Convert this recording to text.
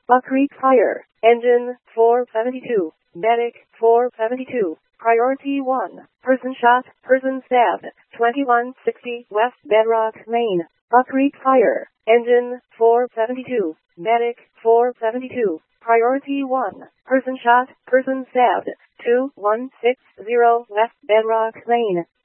Buck Creek Fire. Engine 472. Medic 472. Priority 1. Person shot, person stabbed. 2160 West Bedrock Lane. Buck Creek Fire. Engine 472. Medic 472. Priority 1. Person shot, person stabbed. 2160 West Bedrock Lane.